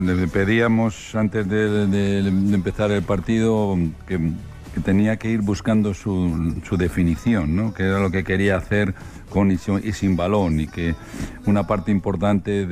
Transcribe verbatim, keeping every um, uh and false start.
Le pedíamos antes de, de- de empezar el partido que, que tenía que ir buscando su, su definición, ¿no? Que era lo que quería hacer con y sin, y sin balón, y que una parte importante